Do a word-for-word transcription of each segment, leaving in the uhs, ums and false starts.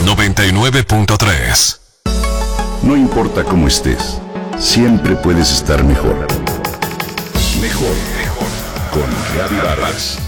noventa y nueve punto tres. No importa cómo estés, siempre puedes estar mejor. Mejor, mejor. Con Gaby Vargas.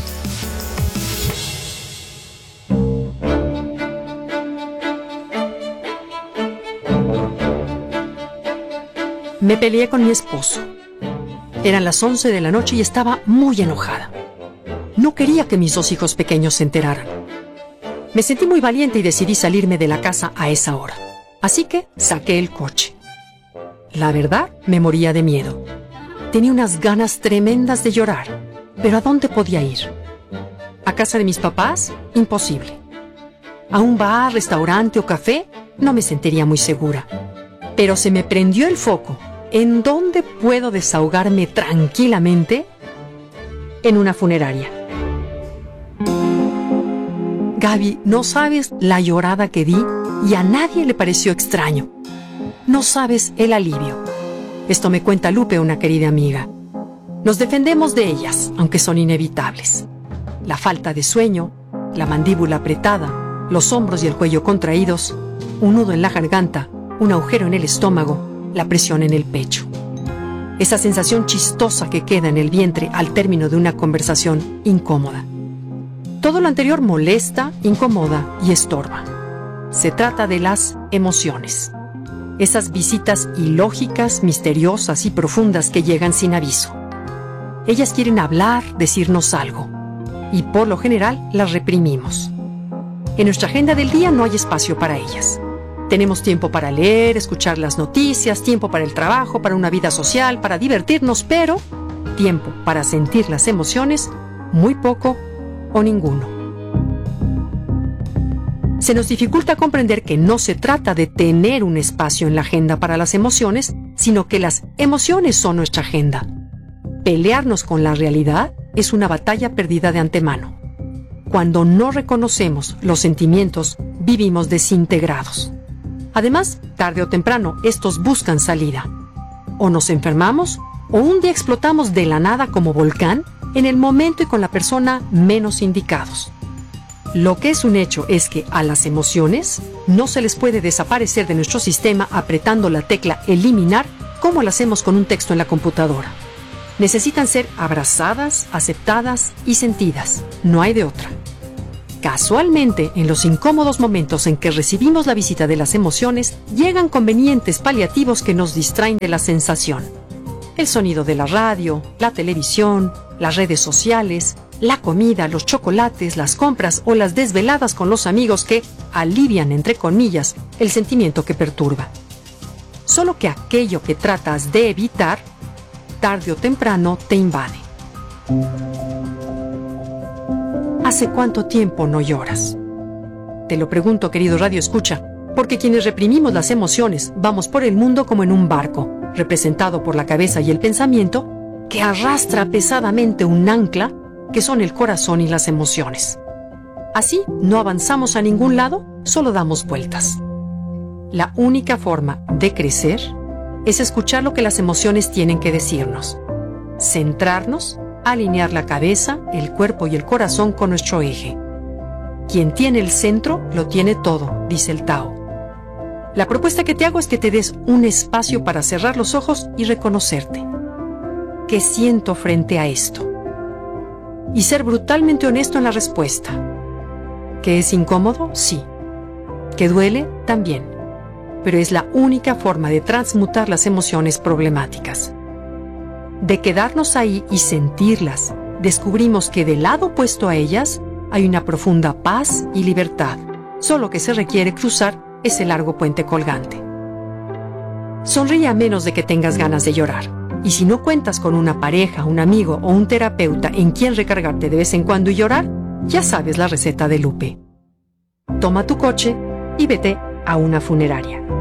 Me peleé con mi esposo. Eran las once de la noche y estaba muy enojada. No quería que mis dos hijos pequeños se enteraran. Me sentí muy valiente y decidí salirme de la casa a esa hora. Así que saqué el coche. La verdad, me moría de miedo. Tenía unas ganas tremendas de llorar. ¿Pero a dónde podía ir? ¿A casa de mis papás? Imposible. ¿A un bar, restaurante o café? No me sentiría muy segura. Pero se me prendió el foco. ¿En dónde puedo desahogarme tranquilamente? En una funeraria. Gaby, no sabes la llorada que di y a nadie le pareció extraño. No sabes el alivio. Esto me cuenta Lupe, una querida amiga. Nos defendemos de ellas, aunque son inevitables. La falta de sueño, la mandíbula apretada, los hombros y el cuello contraídos, un nudo en la garganta, un agujero en el estómago, la presión en el pecho. Esa sensación chistosa que queda en el vientre al término de una conversación incómoda. Todo lo anterior molesta, incomoda y estorba. Se trata de las emociones. Esas visitas ilógicas, misteriosas y profundas que llegan sin aviso. Ellas quieren hablar, decirnos algo. Y por lo general las reprimimos. En nuestra agenda del día no hay espacio para ellas. Tenemos tiempo para leer, escuchar las noticias, tiempo para el trabajo, para una vida social, para divertirnos, pero tiempo para sentir las emociones, muy poco o ninguno. Se nos dificulta comprender que no se trata de tener un espacio en la agenda para las emociones, sino que las emociones son nuestra agenda. Pelearnos con la realidad es una batalla perdida de antemano. Cuando no reconocemos los sentimientos, vivimos desintegrados. Además, tarde o temprano, estos buscan salida. O nos enfermamos, o un día explotamos de la nada como volcán, en el momento y con la persona menos indicados. Lo que es un hecho es que a las emociones no se les puede desaparecer de nuestro sistema apretando la tecla eliminar como lo hacemos con un texto en la computadora. Necesitan ser abrazadas, aceptadas y sentidas. No hay de otra. Casualmente, en los incómodos momentos en que recibimos la visita de las emociones, llegan convenientes paliativos que nos distraen de la sensación. El sonido de la radio, la televisión, las redes sociales, la comida, los chocolates, las compras o las desveladas con los amigos que alivian, entre comillas, el sentimiento que perturba. Solo que aquello que tratas de evitar, tarde o temprano te invade. ¿Hace cuánto tiempo no lloras? Te lo pregunto, querido Radio Escucha, porque quienes reprimimos las emociones vamos por el mundo como en un barco, representado por la cabeza y el pensamiento, que arrastra pesadamente un ancla que son el corazón y las emociones. Así no avanzamos a ningún lado, solo damos vueltas. La única forma de crecer es escuchar lo que las emociones tienen que decirnos, centrarnos, alinear la cabeza, el cuerpo y el corazón con nuestro eje. Quien tiene el centro, lo tiene todo, dice el Tao. La propuesta que te hago es que te des un espacio para cerrar los ojos y reconocerte. ¿Qué siento frente a esto? Y ser brutalmente honesto en la respuesta. ¿Que es incómodo? Sí. ¿Que duele? También. Pero es la única forma de transmutar las emociones problemáticas. De quedarnos ahí y sentirlas, descubrimos que del lado opuesto a ellas hay una profunda paz y libertad. Solo que se requiere cruzar ese largo puente colgante. Sonríe a menos de que tengas ganas de llorar. Y si no cuentas con una pareja, un amigo o un terapeuta en quien recargarte de vez en cuando y llorar, ya sabes la receta de Lupe. Toma tu coche y vete a una funeraria.